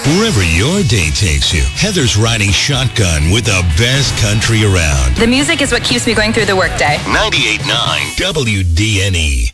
Wherever your day takes you, Heather's riding shotgun with the best country around. The music is what keeps me going through the workday. 98.9 WDNE.